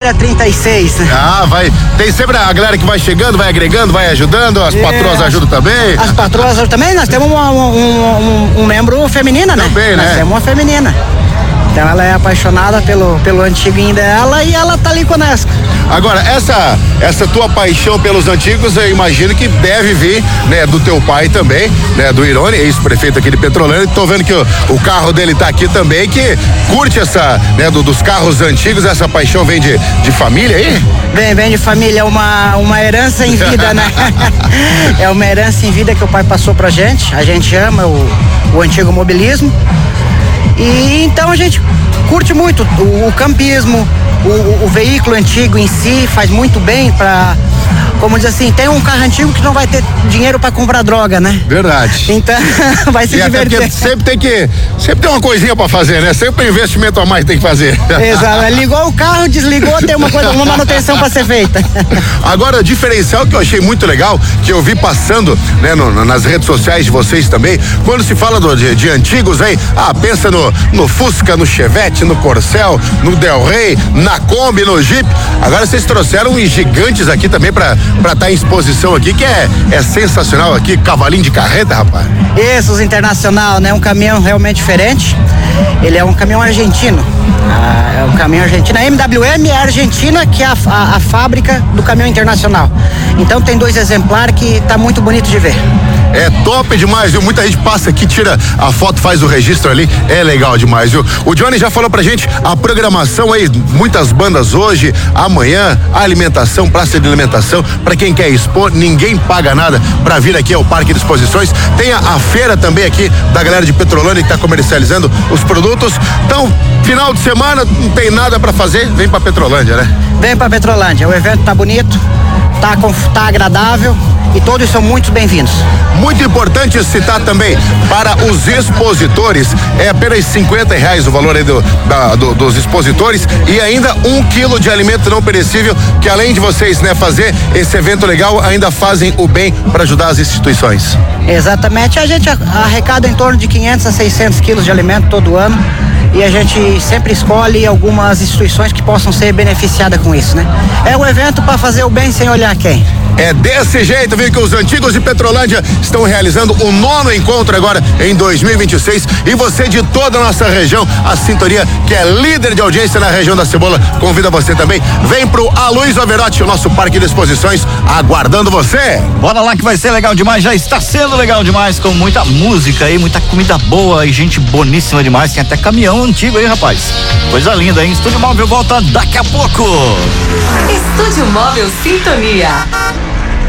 era 36. Ah, vai. Tem sempre a galera que vai chegando, vai agregando, vai ajudando, as patroas ajudam também. As patroas ajudam também, nós temos um membro feminina, né? Também, né? Nós temos uma feminina. Então ela é apaixonada pelo antiguinho dela e ela tá ali conosco. Agora, essa tua paixão pelos antigos, eu imagino que deve vir, né, do teu pai também, né, do Irone, ex-prefeito aqui de Petrolândia. Tô vendo que o carro dele tá aqui também, que curte essa, né, dos carros antigos, essa paixão vem de família aí? Vem de família, é uma herança em vida, né? É uma herança em vida que o pai passou pra gente. A gente ama o antigo mobilismo. E então a gente curte muito o campismo, o veículo antigo em si faz muito bem para, como diz assim, tem um carro antigo que não vai ter dinheiro para comprar droga, né? Verdade. Então vai se divertir. Sempre tem uma coisinha para fazer, né? Sempre um investimento a mais tem que fazer. Exato. Ligou o carro, desligou, tem uma manutenção para ser feita. Agora, o diferencial que eu achei muito legal, que eu vi passando, né, nas redes sociais de vocês também, quando se fala de antigos aí, pensa no Fusca, no Chevette, no Corcel, no Del Rey, na Kombi, no Jeep. Agora vocês trouxeram uns gigantes aqui também pra estar em exposição aqui, que é sensacional aqui, cavalinho de carreta, rapaz. Isso, os Internacional, né? Um caminhão realmente diferente. Ele é um caminhão argentino. É um caminhão argentino. A MWM é a Argentina, que é a fábrica do caminhão internacional. Então tem 2 exemplares que tá muito bonito de ver. É top demais, viu? Muita gente passa aqui, tira a foto, faz o registro ali, é legal demais, viu? O Johnny já falou pra gente a programação aí, muitas bandas hoje, amanhã, alimentação, praça de alimentação, pra quem quer expor, ninguém paga nada pra vir aqui ao Parque de Exposições. Tem a feira também aqui da galera de Petrolândia que tá comercializando os produtos. Então, final de semana, não tem nada pra fazer, vem pra Petrolândia, né? Vem pra Petrolândia, o evento tá bonito, tá agradável e todos são muito bem-vindos. Muito importante citar também, para os expositores, é apenas R$50 o valor aí dos expositores e ainda 1 quilo de alimento não perecível, que além de vocês, né, fazer esse evento legal, ainda fazem o bem para ajudar as instituições. Exatamente, a gente arrecada em torno de 500 a 600 quilos de alimento todo ano. E a gente sempre escolhe algumas instituições que possam ser beneficiadas com isso, né? É um evento para fazer o bem sem olhar quem. É desse jeito, viu, que os antigos de Petrolândia estão realizando o 9º encontro agora em 2026 e você de toda a nossa região, a Sintonia, que é líder de audiência na região da Cebola, convida você também, vem pro Aloysio Averotti, o nosso parque de exposições, aguardando você. Bora lá que vai ser legal demais, já está sendo legal demais, com muita música aí, muita comida boa e gente boníssima demais, tem até caminhão antigo aí, rapaz, coisa linda, hein? Estúdio Móvel volta daqui a pouco. Estúdio Móvel Sintonia.